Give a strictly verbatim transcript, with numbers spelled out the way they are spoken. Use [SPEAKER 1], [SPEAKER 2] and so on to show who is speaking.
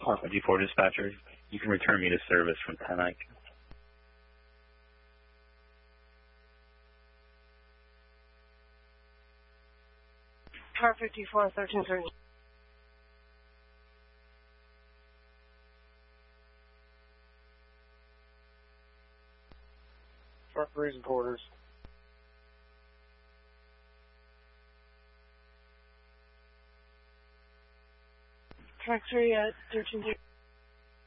[SPEAKER 1] fifty-four dispatcher, you can return me to service from Ten Eyck.
[SPEAKER 2] Car fifty-four, thirteen thirty.
[SPEAKER 3] Front freezing quarters.
[SPEAKER 2] Track three at thirteen thirty.